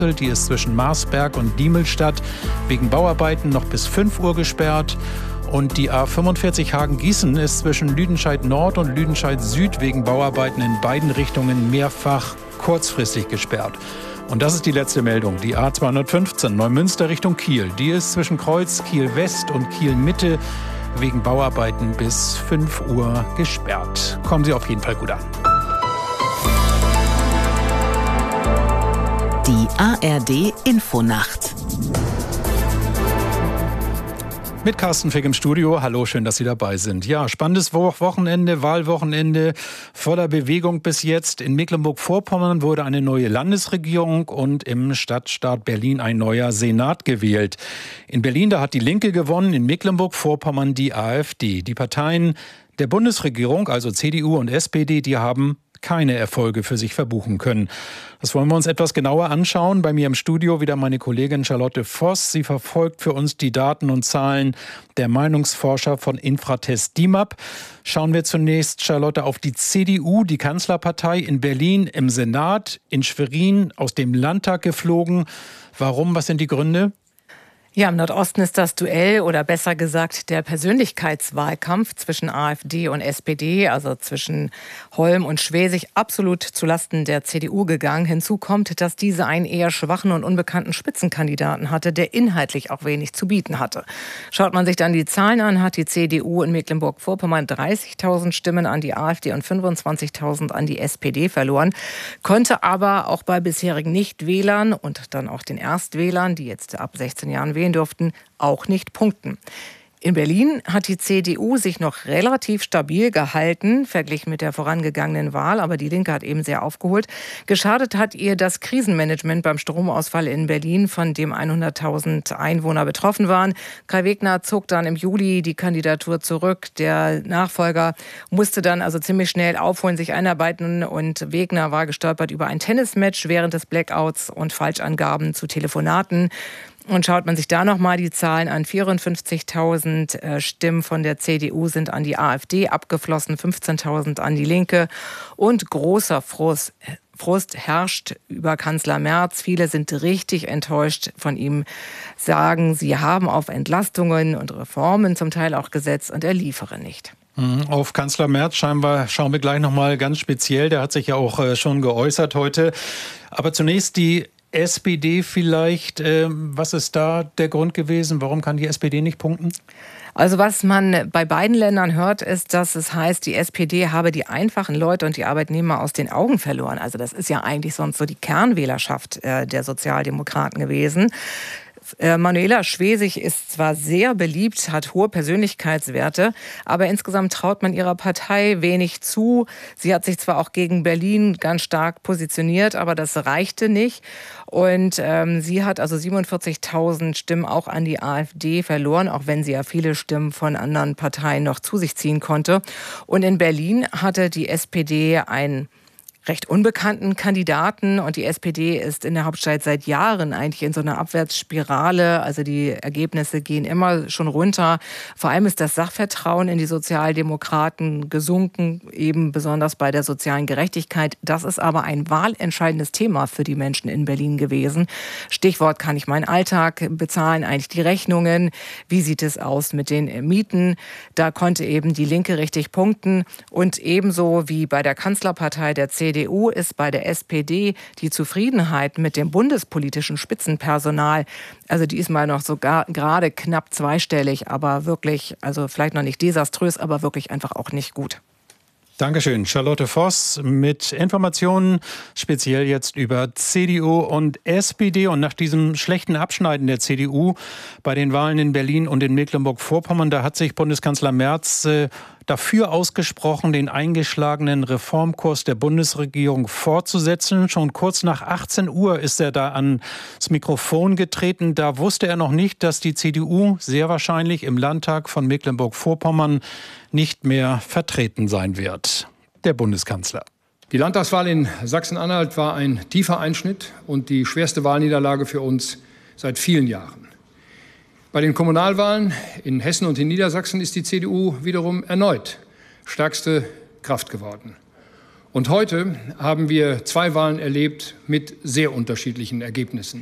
Die ist zwischen Marsberg und Diemelstadt wegen Bauarbeiten noch bis 5 Uhr gesperrt. Und die A45 Hagen-Gießen ist zwischen Lüdenscheid Nord und Lüdenscheid Süd wegen Bauarbeiten in beiden Richtungen mehrfach kurzfristig gesperrt. Und das ist die letzte Meldung. Die A215 Neumünster Richtung Kiel. Die ist zwischen Kreuz Kiel West und Kiel Mitte wegen Bauarbeiten bis 5 Uhr gesperrt. Kommen Sie auf jeden Fall gut an. Die ARD Infonacht. Mit Carsten Fick im Studio. Hallo, schön, dass Sie dabei sind. Ja, spannendes Wochenende, Wahlwochenende, voller Bewegung bis jetzt. In Mecklenburg-Vorpommern wurde eine neue Landesregierung und im Stadtstaat Berlin ein neuer Senat gewählt. In Berlin, da hat die Linke gewonnen, in Mecklenburg-Vorpommern die AfD. Die Parteien der Bundesregierung, also CDU und SPD, die haben keine Erfolge für sich verbuchen können. Das wollen wir uns etwas genauer anschauen. Bei mir im Studio wieder meine Kollegin Charlotte Voss. Sie verfolgt für uns die Daten und Zahlen der Meinungsforscher von Infratest DIMAP. Schauen wir zunächst, Charlotte, auf die CDU, die Kanzlerpartei in Berlin im Senat, in Schwerin aus dem Landtag geflogen. Warum? Was sind die Gründe? Ja, im Nordosten ist das Duell oder besser gesagt der Persönlichkeitswahlkampf zwischen AfD und SPD, also zwischen Holm und Schwesig, absolut zulasten der CDU gegangen. Hinzu kommt, dass diese einen eher schwachen und unbekannten Spitzenkandidaten hatte, der inhaltlich auch wenig zu bieten hatte. Schaut man sich dann die Zahlen an, hat die CDU in Mecklenburg-Vorpommern 30.000 Stimmen an die AfD und 25.000 an die SPD verloren, konnte aber auch bei bisherigen Nichtwählern und dann auch den Erstwählern, die jetzt ab 16 Jahren wählen durften, auch nicht punkten. In Berlin hat die CDU sich noch relativ stabil gehalten, verglichen mit der vorangegangenen Wahl, aber die Linke hat eben sehr aufgeholt. Geschadet hat ihr das Krisenmanagement beim Stromausfall in Berlin, von dem 100.000 Einwohner betroffen waren. Kai Wegner zog dann im Juli die Kandidatur zurück. Der Nachfolger musste dann also ziemlich schnell aufholen, sich einarbeiten, und Wegner war gestolpert über ein Tennismatch während des Blackouts und Falschangaben zu Telefonaten. Und schaut man sich da nochmal die Zahlen an, 54.000 Stimmen von der CDU sind an die AfD abgeflossen, 15.000 an die Linke. Und großer Frust herrscht über Kanzler Merz. Viele sind richtig enttäuscht von ihm, sagen, sie haben auf Entlastungen und Reformen zum Teil auch gesetzt und er liefere nicht. Auf Kanzler Merz scheinbar schauen wir gleich nochmal ganz speziell. Der hat sich ja auch schon geäußert heute. Aber zunächst die SPD vielleicht. Was ist da der Grund gewesen? Warum kann die SPD nicht punkten? Also was man bei beiden Ländern hört, ist, dass es heißt, die SPD habe die einfachen Leute und die Arbeitnehmer aus den Augen verloren. Also das ist ja eigentlich sonst so die Kernwählerschaft der Sozialdemokraten gewesen. Manuela Schwesig ist zwar sehr beliebt, hat hohe Persönlichkeitswerte, aber insgesamt traut man ihrer Partei wenig zu. Sie hat sich zwar auch gegen Berlin ganz stark positioniert, aber das reichte nicht. Und sie hat also 47.000 Stimmen auch an die AfD verloren, auch wenn sie ja viele Stimmen von anderen Parteien noch zu sich ziehen konnte. Und in Berlin hatte die SPD einen recht unbekannten Kandidaten, und die SPD ist in der Hauptstadt seit Jahren eigentlich in so einer Abwärtsspirale. Also die Ergebnisse gehen immer schon runter. Vor allem ist das Sachvertrauen in die Sozialdemokraten gesunken, eben besonders bei der sozialen Gerechtigkeit. Das ist aber ein wahlentscheidendes Thema für die Menschen in Berlin gewesen. Stichwort: kann ich meinen Alltag bezahlen, eigentlich die Rechnungen? Wie sieht es aus mit den Mieten? Da konnte eben die Linke richtig punkten. Und ebenso wie bei der Kanzlerpartei der CDU ist bei der SPD die Zufriedenheit mit dem bundespolitischen Spitzenpersonal, also die ist mal noch sogar gerade knapp zweistellig, aber wirklich, also vielleicht noch nicht desaströs, aber wirklich einfach auch nicht gut. Dankeschön. Charlotte Voss mit Informationen speziell jetzt über CDU und SPD. Und nach diesem schlechten Abschneiden der CDU bei den Wahlen in Berlin und in Mecklenburg-Vorpommern, da hat sich Bundeskanzler Merz dafür ausgesprochen, den eingeschlagenen Reformkurs der Bundesregierung fortzusetzen. Schon kurz nach 18 Uhr ist er da ans Mikrofon getreten. Da wusste er noch nicht, dass die CDU sehr wahrscheinlich im Landtag von Mecklenburg-Vorpommern nicht mehr vertreten sein wird. Der Bundeskanzler. Die Landtagswahl in Sachsen-Anhalt war ein tiefer Einschnitt und die schwerste Wahlniederlage für uns seit vielen Jahren. Bei den Kommunalwahlen in Hessen und in Niedersachsen ist die CDU wiederum erneut stärkste Kraft geworden. Und heute haben wir 2 Wahlen erlebt mit sehr unterschiedlichen Ergebnissen.